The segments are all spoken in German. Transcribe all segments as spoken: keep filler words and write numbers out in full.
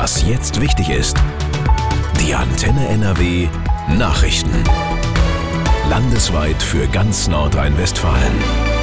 Was jetzt wichtig ist. Die Antenne N R W Nachrichten. Landesweit für ganz Nordrhein-Westfalen.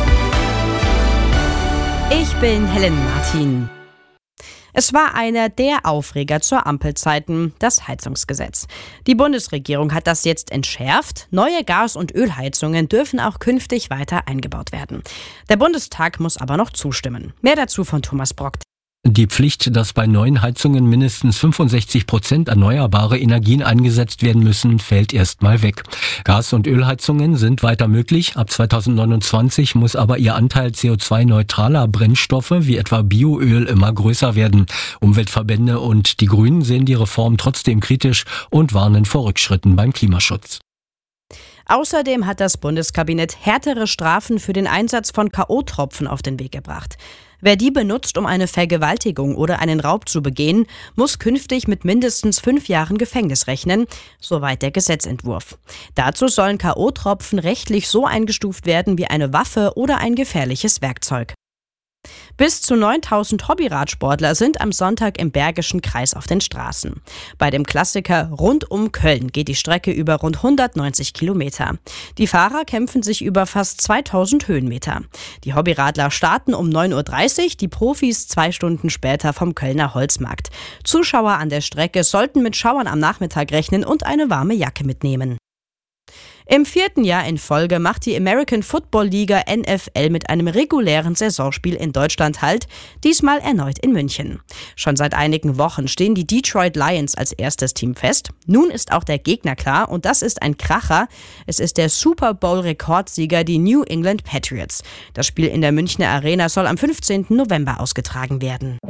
Ich bin Helen Martin. Es war einer der Aufreger zur Ampelzeiten, das Heizungsgesetz. Die Bundesregierung hat das jetzt entschärft. Neue Gas- und Ölheizungen dürfen auch künftig weiter eingebaut werden. Der Bundestag muss aber noch zustimmen. Mehr dazu von Thomas Brock. Die Pflicht, dass bei neuen Heizungen mindestens fünfundsechzig Prozent erneuerbare Energien eingesetzt werden müssen, fällt erstmal weg. Gas- und Ölheizungen sind weiter möglich. Ab zweitausendneunundzwanzig muss aber ihr Anteil C O zwei neutraler Brennstoffe wie etwa Bioöl immer größer werden. Umweltverbände und die Grünen sehen die Reform trotzdem kritisch und warnen vor Rückschritten beim Klimaschutz. Außerdem hat das Bundeskabinett härtere Strafen für den Einsatz von K O-Tropfen auf den Weg gebracht. Wer die benutzt, um eine Vergewaltigung oder einen Raub zu begehen, muss künftig mit mindestens fünf Jahren Gefängnis rechnen, soweit der Gesetzentwurf. Dazu sollen K O-Tropfen rechtlich so eingestuft werden wie eine Waffe oder ein gefährliches Werkzeug. Bis zu neuntausend Hobbyradsportler sind am Sonntag im Bergischen Kreis auf den Straßen. Bei dem Klassiker Rund um Köln geht die Strecke über rund hundertneunzig Kilometer. Die Fahrer kämpfen sich über fast zweitausend Höhenmeter. Die Hobbyradler starten um neun Uhr dreißig, die Profis zwei Stunden später vom Kölner Holzmarkt. Zuschauer an der Strecke sollten mit Schauern am Nachmittag rechnen und eine warme Jacke mitnehmen. Im vierten Jahr in Folge macht die American Football Liga N F L mit einem regulären Saisonspiel in Deutschland Halt, diesmal erneut in München. Schon seit einigen Wochen stehen die Detroit Lions als erstes Team fest. Nun ist auch der Gegner klar und das ist ein Kracher. Es ist der Super Bowl-Rekordsieger, die New England Patriots. Das Spiel in der Münchner Arena soll am fünfzehnten November ausgetragen werden.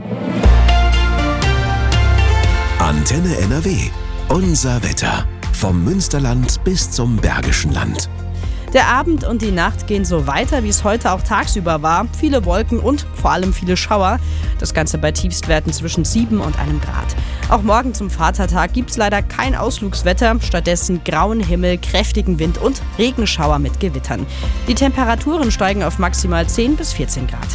Antenne N R W. Unser Wetter. Vom Münsterland bis zum Bergischen Land. Der Abend und die Nacht gehen so weiter, wie es heute auch tagsüber war. Viele Wolken und vor allem viele Schauer. Das Ganze bei Tiefstwerten zwischen sieben und einem Grad. Auch morgen zum Vatertag gibt es leider kein Ausflugswetter. Stattdessen grauen Himmel, kräftigen Wind und Regenschauer mit Gewittern. Die Temperaturen steigen auf maximal zehn bis vierzehn Grad.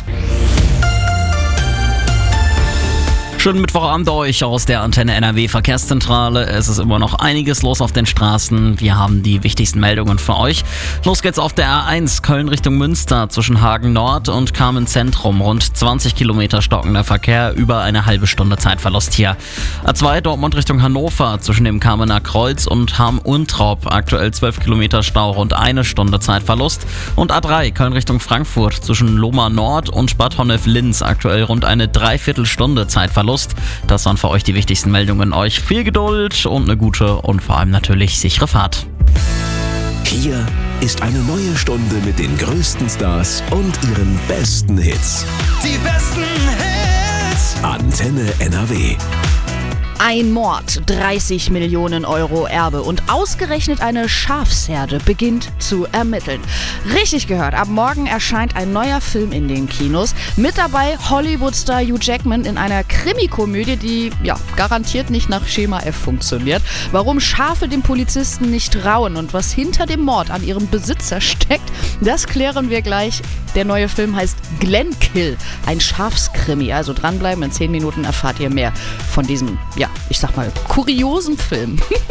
Schönen Mittwochabend euch aus der Antenne N R W Verkehrszentrale. Es ist immer noch einiges los auf den Straßen. Wir haben die wichtigsten Meldungen für euch. Los geht's auf der A eins Köln Richtung Münster zwischen Hagen Nord und Kamen Zentrum. Rund zwanzig Kilometer stockender Verkehr, über eine halbe Stunde Zeitverlust hier. A zwei Dortmund Richtung Hannover zwischen dem Kamener Kreuz und Ham-Untrop. Aktuell zwölf Kilometer Stau, rund eine Stunde Zeitverlust. Und A drei Köln Richtung Frankfurt zwischen Lohmar Nord und Bad Honnef-Linz. Aktuell rund eine Dreiviertelstunde Zeitverlust. Das waren für euch die wichtigsten Meldungen. Euch viel Geduld und eine gute und vor allem natürlich sichere Fahrt. Hier ist eine neue Stunde mit den größten Stars und ihren besten Hits. Die besten Hits. Antenne N R W. Ein Mord, dreißig Millionen Euro Erbe und ausgerechnet eine Schafsherde beginnt zu ermitteln. Richtig gehört, ab morgen erscheint ein neuer Film in den Kinos. Mit dabei Hollywood-Star Hugh Jackman in einer Krimikomödie, die ja garantiert nicht nach Schema F funktioniert. Warum Schafe dem Polizisten nicht trauen und was hinter dem Mord an ihrem Besitzer steckt, das klären wir gleich. Der neue Film heißt Glenkill, ein Schafskrimi. Also dranbleiben, in zehn Minuten erfahrt ihr mehr von diesem, ja, ich sag mal, kuriosen Film.